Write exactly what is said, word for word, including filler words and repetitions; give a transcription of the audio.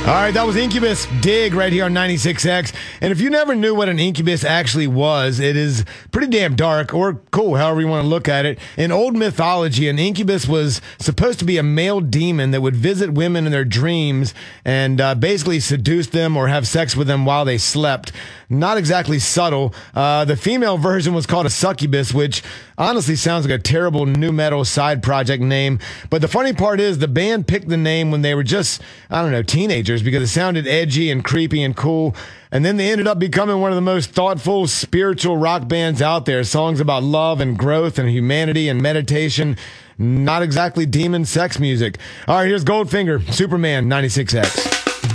All right, that was Incubus Dig right here on ninety-six X. And if you never knew what an incubus actually was, it is pretty damn dark, or cool, however you want to look at it. In old mythology, an incubus was supposed to be a male demon that would visit women in their dreams and uh, basically seduce them or have sex with them while they slept. Not exactly subtle. Uh, the female version was called a succubus, which honestly sounds like a terrible nu metal side project name. But the funny part is the band picked the name when they were just, I don't know, teenagers, because it sounded edgy and creepy and cool. And then they ended up becoming one of the most thoughtful, spiritual rock bands out there. Songs about love and growth and humanity and meditation. Not exactly demon sex music. All right, here's Goldfinger, Superman, ninety-six X.